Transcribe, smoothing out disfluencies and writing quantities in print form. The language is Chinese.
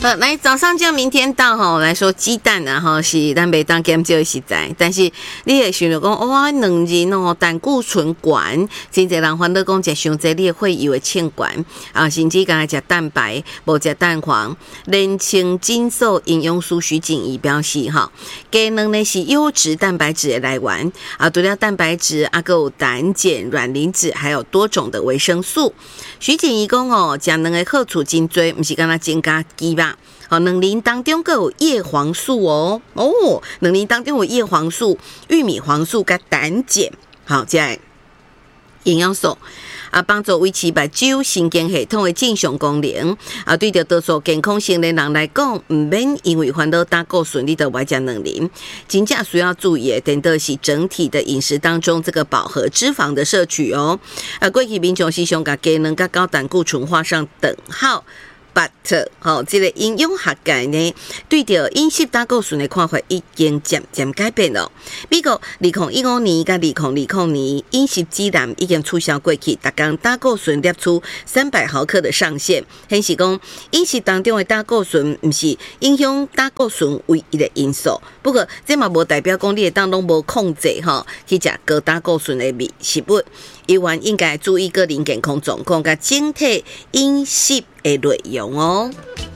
来早上叫明天到吼来说鸡蛋啊吼是咱袂当减少的实在，但是你会想着讲哇两人哦胆固醇悬，真侪人烦恼讲食伤济，你会以为欠悬啊，甚至刚才食蛋白无食蛋黄。人情金素营养师徐景怡表示哈，鸡卵呢是优质蛋白质的来源啊，除了蛋白质啊，还有胆碱、卵磷脂，还有多种的维生素。徐景怡讲哦，食卵的好处真多，不是干那增加肌肉。好，卵磷当中还有叶黄素哦，卵磷当中有叶黄素、玉米黄素跟胆碱，好，这营养素啊，帮助维持目睭神经系统的正常功能啊。对着多数健康成年人来讲，唔免因为烦恼胆固醇，你就爱食卵磷。真正需要注意的，等的是整体的饮食当中这个饱和脂肪的摄取哦。啊，过去民众是想把鸡卵跟高胆固醇画上等号。But 这个营养学界呢，对着饮食胆固醇的看法已经渐渐改变了。美国2015年跟2020年饮食指南已经取消过去，每天胆固醇列出300毫克的上限，显示讲饮食当中的胆固醇不是影响胆固醇唯一的因素。不过这嘛无代表讲你会当拢无控制去食高胆固醇的食物。议员应该注意个人健康状况甲整体饮食的内容哦。